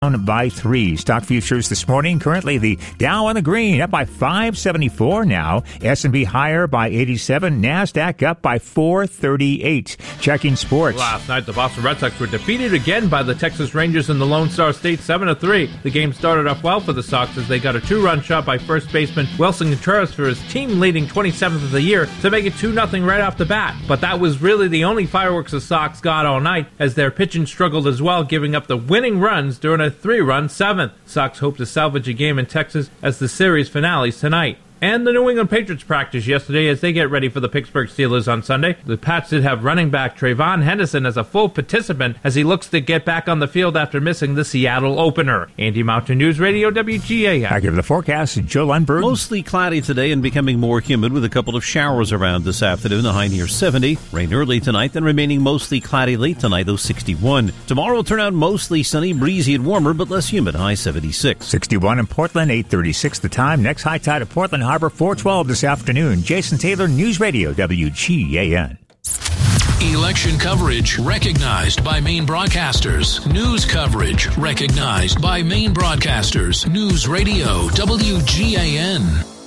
by 3. Stock futures this morning. Currently, the Dow on the green up by 574 now. S&P higher by 87. NASDAQ up by 438. Checking sports. Last night, the Boston Red Sox were defeated again by the Texas Rangers in the Lone Star State 7-3. The game started off well for the Sox as they got a 2-run shot by first baseman Wilson Contreras for his team-leading 27th of the year to make it 2-0 right off the bat. But that was really the only fireworks the Sox got all night, as their pitching struggled as well, giving up the winning runs during a 3-run 7th. Sox hope to salvage a game in Texas as the series finales tonight. And the New England Patriots practiced yesterday as they get ready for the Pittsburgh Steelers on Sunday. The Pats did have running back Trayvon Henderson as a full participant as he looks to get back on the field after missing the Seattle opener. Andy Mountain News Radio, WGAN. I give the forecast, Joe Lundberg. Mostly cloudy today and becoming more humid with a couple of showers around this afternoon. The high near 70. Rain early tonight, then remaining mostly cloudy late tonight, though 61. Tomorrow will turn out mostly sunny, breezy and warmer, but less humid, high 76. 61 in Portland, 8:36 the time. Next high tide at Portland Harbor, 4:12 this afternoon. Jason Taylor, News Radio, WGAN. Election coverage recognized by Maine Broadcasters. News coverage recognized by Maine Broadcasters. News Radio, WGAN.